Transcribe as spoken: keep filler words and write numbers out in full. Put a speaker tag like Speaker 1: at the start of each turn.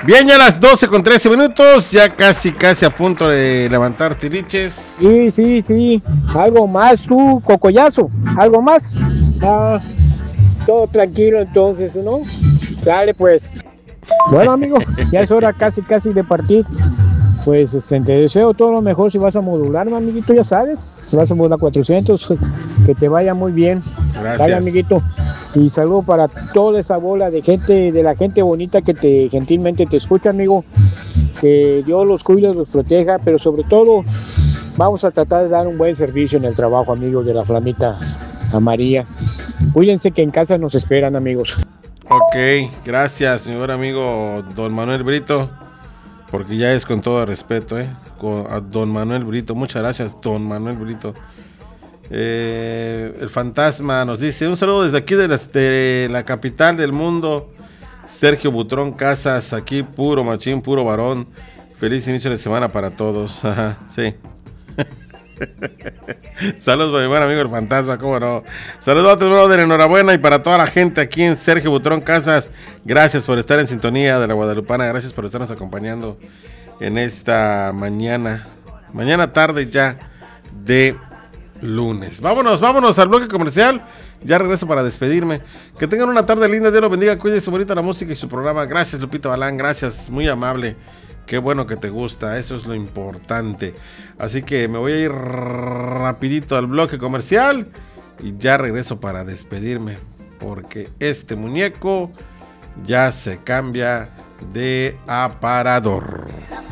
Speaker 1: Bien, ya las doce con trece minutos, ya casi, casi a punto de levantar tiriches.
Speaker 2: Sí, sí, sí. Algo más, tú, cocoyazo. Algo más. Ah, todo tranquilo entonces, ¿no? Sale pues. Bueno, amigo, ya es hora casi, casi de partir. Pues este, te deseo todo lo mejor si vas a modular, ¿no, amiguito? Ya sabes, si vas a modular cuatrocientos, que te vaya muy bien.
Speaker 1: Gracias.
Speaker 2: Vaya, amiguito. Y saludo para toda esa bola de gente, de la gente bonita que te gentilmente te escucha, amigo. Que Dios los cuide, los proteja, pero sobre todo vamos a tratar de dar un buen servicio en el trabajo, amigos de la Flamita Amarilla. Cuídense que en casa nos esperan, amigos.
Speaker 1: Ok, gracias, mi buen amigo Don Manuel Brito, porque ya es con todo respeto, ¿eh? Con, a Don Manuel Brito, muchas gracias, Don Manuel Brito. Eh, el fantasma nos dice, un saludo desde aquí de la, de la capital del mundo, Sergio Butrón Casas, aquí puro machín, puro varón. Feliz inicio de semana para todos. Ajá, sí. Saludos, mi buen amigo el fantasma, cómo no. Saludos, brother, enhorabuena, y para toda la gente aquí en Sergio Butrón Casas, gracias por estar en sintonía de la Guadalupana, gracias por estarnos acompañando en esta mañana, mañana tarde ya de lunes. Vámonos, vámonos al bloque comercial. Ya regreso para despedirme. Que tengan una tarde linda, Dios los bendiga, cuídense bonita la música y su programa. Gracias, Lupita Balán, gracias, muy amable. Qué bueno que te gusta, eso es lo importante. Así que me voy a ir rapidito al bloque comercial y ya regreso para despedirme, porque este muñeco ya se cambia de aparador.